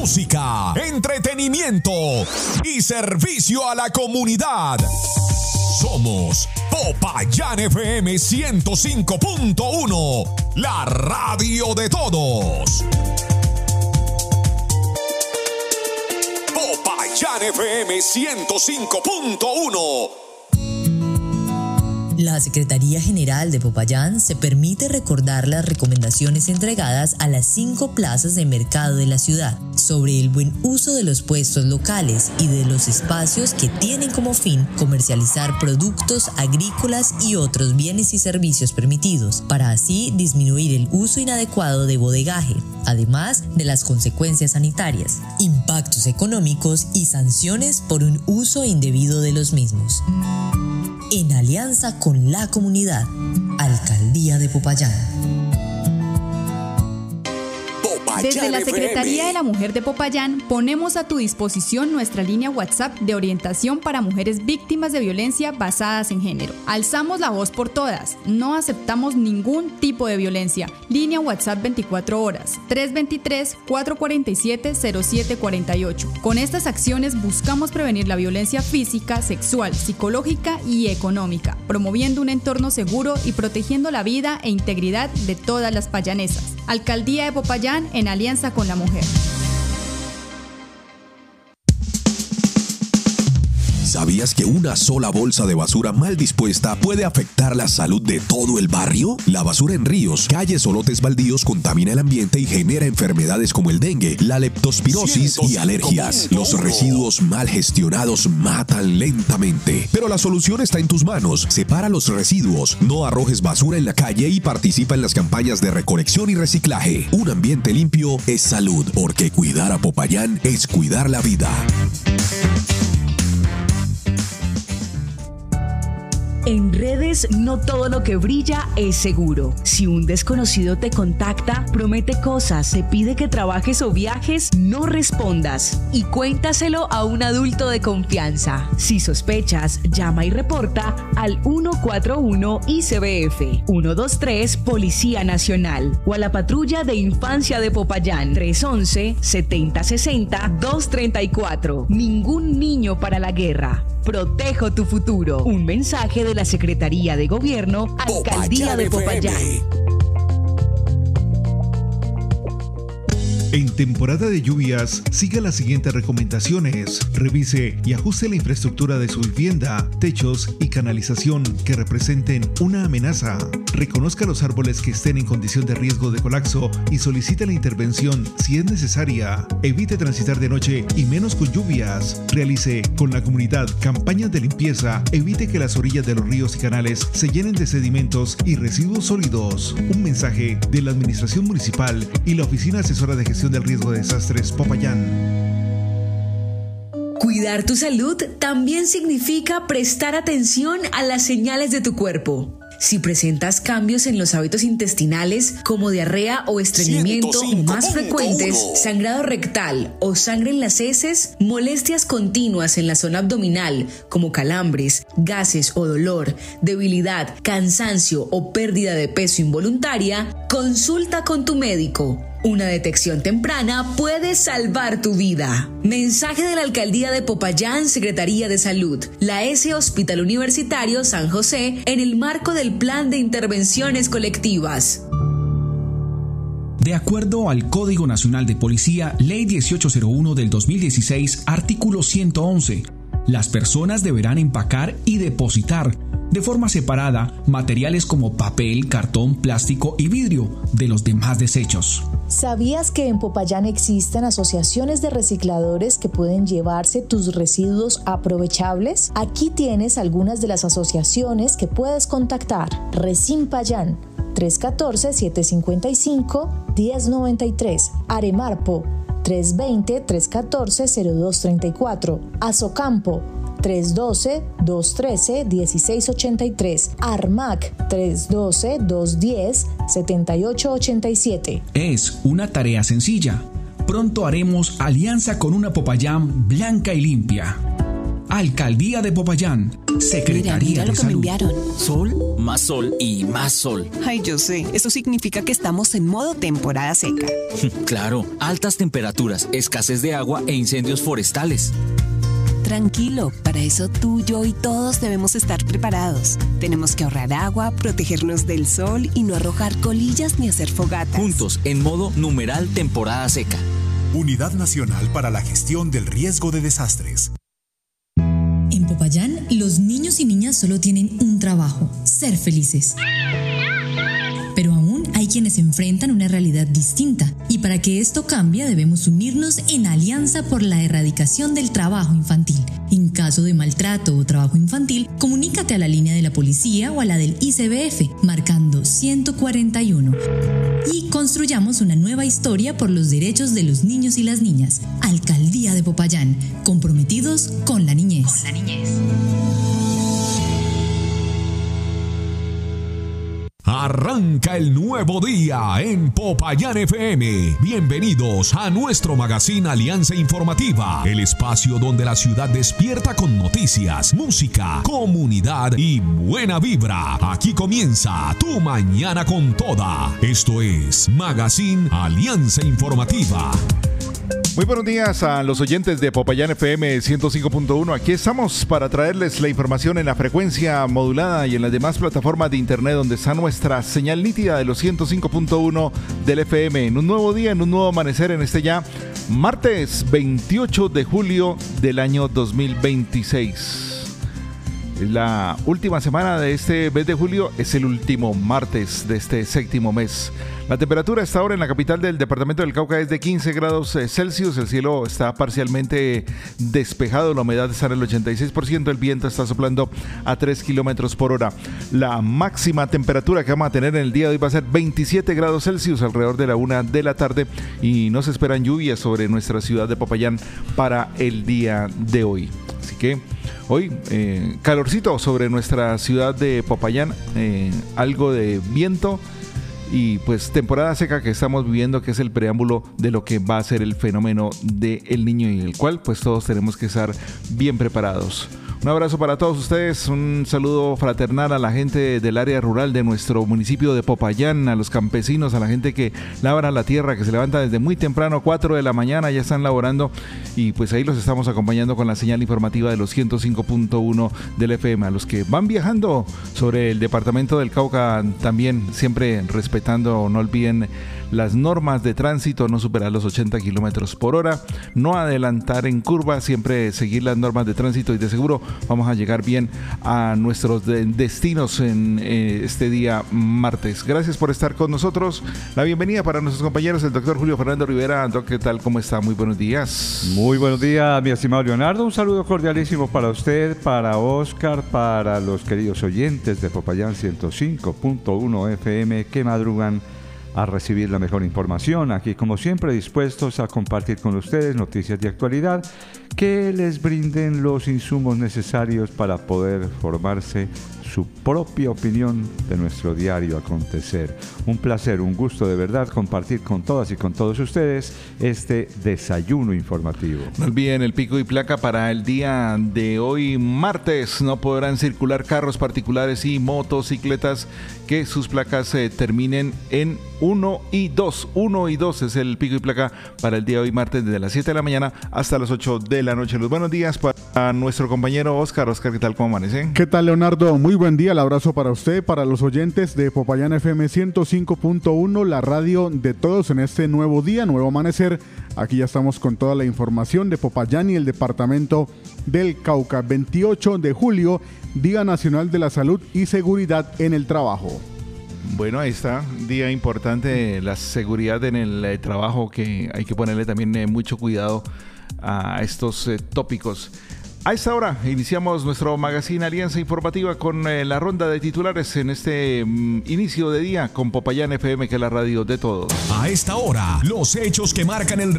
música, entretenimiento y servicio a la comunidad. Somos Popayán FM 105.1, la radio de todos. Popayán FM 105.1. La Secretaría General de Popayán se permite recordar las recomendaciones entregadas a las 5 plazas de mercado de la ciudad sobre el buen uso de los puestos locales y de los espacios que tienen como fin comercializar productos agrícolas y otros bienes y servicios permitidos, para así disminuir el uso inadecuado de bodegaje, además de las consecuencias sanitarias, impactos económicos y sanciones por un uso indebido de los mismos. En alianza con la comunidad, Alcaldía de Popayán. Desde la Secretaría de la Mujer de Popayán ponemos a tu disposición nuestra línea WhatsApp de orientación para mujeres víctimas de violencia basadas en género. Alzamos la voz por todas, no aceptamos ningún tipo de violencia. Línea WhatsApp 24 horas, 323-447-0748. Con estas acciones buscamos prevenir la violencia física, sexual, psicológica y económica, promoviendo un entorno seguro y protegiendo la vida e integridad de todas las payanesas. Alcaldía de Popayán en alianza con la mujer. ¿Sabías que una sola bolsa de basura mal dispuesta puede afectar la salud de todo el barrio? La basura en ríos, calles o lotes baldíos contamina el ambiente y genera enfermedades como el dengue, la leptospirosis y alergias. Los residuos mal gestionados matan lentamente. Pero la solución está en tus manos. Separa los residuos, no arrojes basura en la calle y participa en las campañas de recolección y reciclaje. Un ambiente limpio es salud, porque cuidar a Popayán es cuidar la vida. En redes, no todo lo que brilla es seguro. Si un desconocido te contacta, promete cosas, te pide que trabajes o viajes, no respondas y cuéntaselo a un adulto de confianza. Si sospechas, llama y reporta al 141 ICBF, 123 Policía Nacional o a la Patrulla de Infancia de Popayán, 311-7060-234. Ningún niño para la guerra. Protejo tu futuro. Un mensaje de la Secretaría de Gobierno, Alcaldía de Popayán. En temporada de lluvias, siga las siguientes recomendaciones. Revise y ajuste la infraestructura de su vivienda, techos y canalización que representen una amenaza. Reconozca los árboles que estén en condición de riesgo de colapso y solicite la intervención si es necesaria. Evite transitar de noche y menos con lluvias. Realice con la comunidad campañas de limpieza. Evite que las orillas de los ríos y canales se llenen de sedimentos y residuos sólidos. Un mensaje de la Administración Municipal y la Oficina Asesora de Gestión del Riesgo de Desastres Popayán. Cuidar tu salud también significa prestar atención a las señales de tu cuerpo. Si presentas cambios en los hábitos intestinales como diarrea o estreñimiento más frecuentes, sangrado rectal o sangre en las heces, molestias continuas en la zona abdominal como calambres, gases o dolor, debilidad, cansancio o pérdida de peso involuntaria, consulta con tu médico. Una detección temprana puede salvar tu vida. Mensaje de la Alcaldía de Popayán, Secretaría de Salud, la S. Hospital Universitario San José, en el marco del Plan de Intervenciones Colectivas. De acuerdo al Código Nacional de Policía, Ley 1801 del 2016, artículo 111, las personas deberán empacar y depositar de forma separada materiales como papel, cartón, plástico y vidrio de los demás desechos. ¿Sabías que en Popayán existen asociaciones de recicladores que pueden llevarse tus residuos aprovechables? Aquí tienes algunas de las asociaciones que puedes contactar. Resimpayán, 314-755-1093. Aremarpo, 320-314-0234. Azocampo, 312-213-1683. ARMAC 312-210-7887. Es una tarea sencilla. Pronto haremos alianza con una Popayán blanca y limpia. Alcaldía de Popayán, Secretaría mira de lo que me Salud. enviaron. Sol y más sol. Ay, yo sé. Eso significa que estamos en modo temporada seca. Claro, altas temperaturas, escasez de agua e incendios forestales. Tranquilo, para eso tú, yo y todos debemos estar preparados. Tenemos que ahorrar agua, protegernos del sol y no arrojar colillas ni hacer fogatas. Juntos, en modo numeral temporada seca. Unidad Nacional para la Gestión del Riesgo de Desastres. En Popayán, los niños y niñas solo tienen un trabajo: ser felices. Pero aún hay quienes enfrentan una realidad distinta, y para que esto cambie debemos unirnos en Alianza por la Erradicación del Trabajo Infantil. En caso de maltrato o trabajo infantil, comunícate a la línea de la policía o a la del ICBF, marcando 141. Y construyamos una nueva historia por los derechos de los niños y las niñas. Alcaldía de Popayán, comprometidos con la niñez. Arranca el nuevo día en Popayán FM. Bienvenidos a nuestro magazine Alianza Informativa, el espacio donde la ciudad despierta con noticias, música, comunidad y buena vibra. Aquí comienza tu mañana con toda. Esto es Magazine Alianza Informativa. Muy buenos días a los oyentes de Popayán FM 105.1. Aquí estamos para traerles la información en la frecuencia modulada y en las demás plataformas de internet donde está nuestra señal nítida de los 105.1 del FM. En un nuevo día, en un nuevo amanecer, en este ya martes 28 de julio del año 2026. La última semana de este mes de julio es el último martes de este séptimo mes. La temperatura a esta hora en la capital del departamento del Cauca es de 15 grados Celsius. El cielo está parcialmente despejado, la humedad está en el 86%, el viento está soplando a 3 kilómetros por hora. La máxima temperatura que vamos a tener en el día de hoy va a ser 27 grados Celsius alrededor de la 1 de la tarde y no se esperan lluvias sobre nuestra ciudad de Popayán para el día de hoy. Así que hoy calorcito sobre nuestra ciudad de Popayán, algo de viento y pues temporada seca que estamos viviendo, que es el preámbulo de lo que va a ser el fenómeno del Niño y el cual pues todos tenemos que estar bien preparados. Un abrazo para todos ustedes, un saludo fraternal a la gente del área rural de nuestro municipio de Popayán, a los campesinos, a la gente que labra la tierra, que se levanta desde muy temprano, 4 de la mañana, ya están laborando y pues ahí los estamos acompañando con la señal informativa de los 105.1 del FM. A los que van viajando sobre el departamento del Cauca también, siempre respetando, no olviden las normas de tránsito, no superar los 80 kilómetros por hora, no adelantar en curva, siempre seguir las normas de tránsito y de seguro vamos a llegar bien a nuestros destinos en este día martes. Gracias por estar con nosotros. La bienvenida para nuestros compañeros, el doctor Julio Fernando Rivera. Doc, ¿qué tal? ¿Cómo está? Muy buenos días. Muy buenos días, mi estimado Leonardo. Un saludo cordialísimo para usted, para Oscar, para los queridos oyentes de Popayán 105.1 FM que madrugan a recibir la mejor información. Aquí, como siempre, dispuestos a compartir con ustedes noticias de actualidad que les brinden los insumos necesarios para poder formarse su propia opinión de nuestro diario acontecer. Un placer, un gusto de verdad compartir con todas y con todos ustedes este desayuno informativo. No olviden el pico y placa para el día de hoy martes. No podrán circular carros particulares y motocicletas que sus placas terminen en 1 y 2. 1 y 2 es el pico y placa para el día de hoy martes, desde las 7 de la mañana hasta las 8 de la noche. Los buenos días para nuestro compañero Oscar. Oscar, ¿qué tal? ¿Cómo amanece? ¿Qué tal, Leonardo? Muy buen día. El abrazo para usted, para los oyentes de Popayán FM 105.1, la radio de todos en este nuevo día, nuevo amanecer. Aquí ya estamos con toda la información de Popayán y el departamento del Cauca. 28 de julio, Día Nacional de la Salud y Seguridad en el Trabajo. Bueno, ahí está, día importante, la seguridad en el trabajo, que hay que ponerle también mucho cuidado a estos tópicos. A esta hora iniciamos nuestro magazine Alianza Informativa con la ronda de titulares en este inicio de día con Popayán FM, que es la radio de todos. A esta hora, los hechos que marcan el